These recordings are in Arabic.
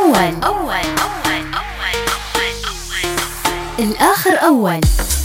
أول. الآخر أول.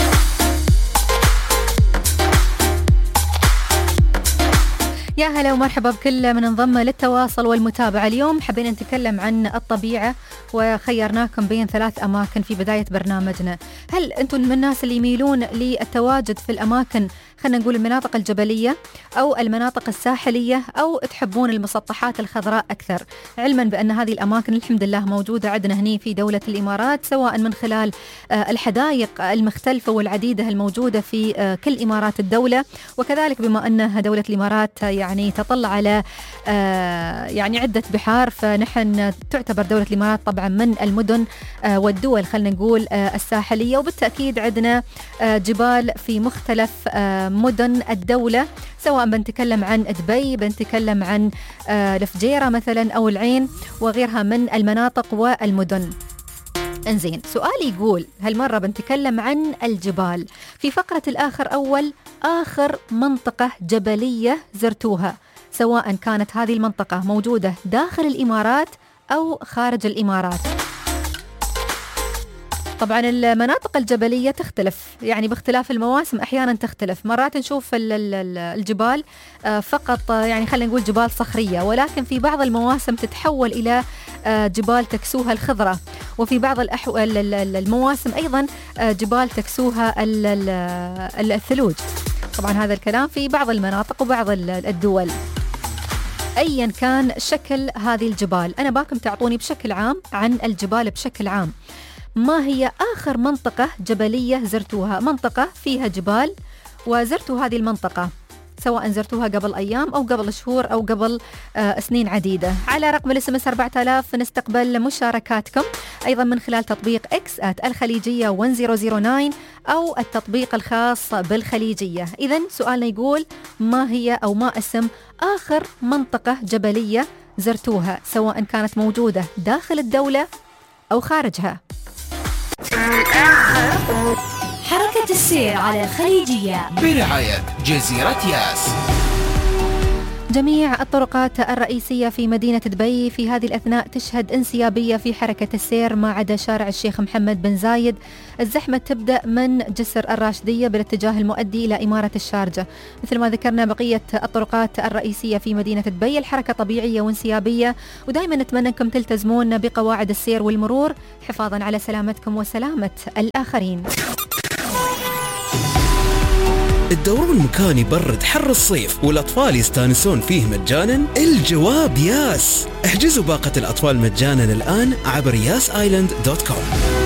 يا هلا ومرحبا بكل من انضم للتواصل والمتابعة. اليوم حبينا نتكلم عن الطبيعة وخيرناكم بين 3 أماكن في بداية برنامجنا. هل أنتم من الناس اللي يميلون للتواجد في الأماكن خلينا نقول المناطق الجبلية أو المناطق الساحلية، أو تحبون المسطحات الخضراء أكثر؟ علما بأن هذه الأماكن الحمد لله موجودة عندنا هني في دولة الإمارات، سواء من خلال الحدائق المختلفة والعديدة الموجودة في كل إمارات الدولة، وكذلك بما أنها دولة الإمارات يعني تطل على يعني عدة بحار، فنحن تعتبر دولة الإمارات طبعا من المدن والدول خلينا نقول الساحلية، وبالتأكيد عندنا جبال في مختلف مدن الدولة، سواء بنتكلم عن دبي، بنتكلم عن الفجيرة مثلا أو العين وغيرها من المناطق والمدن. انزين، سؤالي يقول هالمرة بنتكلم عن الجبال في فقرة الآخر أول. آخر منطقة جبلية زرتوها، سواء كانت هذه المنطقة موجودة داخل الإمارات أو خارج الإمارات. طبعا المناطق الجبلية تختلف، يعني باختلاف المواسم أحيانا تختلف. مرات نشوف الجبال فقط يعني خلينا نقول جبال صخرية، ولكن في بعض المواسم تتحول إلى جبال تكسوها الخضرة، وفي بعض المواسم أيضا جبال تكسوها الثلوج. طبعا هذا الكلام في بعض المناطق وبعض الدول. أيا كان شكل هذه الجبال، أنا باكم تعطوني بشكل عام عن الجبال بشكل عام. ما هي آخر منطقة جبلية زرتوها؟ منطقة فيها جبال وزرتوا هذه المنطقة، سواء زرتوها قبل أيام أو قبل شهور أو قبل سنين عديدة. على رقم الSMS 4000 نستقبل مشاركاتكم أيضا من خلال تطبيق X @الخليجية 1009 أو التطبيق الخاص بالخليجية. إذن سؤالنا يقول ما هي أو ما اسم آخر منطقة جبلية زرتوها، سواء كانت موجودة داخل الدولة أو خارجها. حركة السير على الخليجية برعاية جزيرة ياس. جميع الطرقات الرئيسية في مدينة دبي في هذه الأثناء تشهد انسيابية في حركة السير، ما عدا شارع الشيخ محمد بن زايد. الزحمة تبدأ من جسر الراشدية بالاتجاه المؤدي إلى إمارة الشارجة. مثل ما ذكرنا بقية الطرقات الرئيسية في مدينة دبي الحركة طبيعية وانسيابية، ودائما نتمنى أنكم تلتزمون بقواعد السير والمرور حفاظا على سلامتكم وسلامة الآخرين. الدورون مكان يبرد حر الصيف والأطفال يستانسون فيه مجانا؟ الجواب ياس. احجزوا باقة الأطفال مجانا الآن عبر yasisland.com.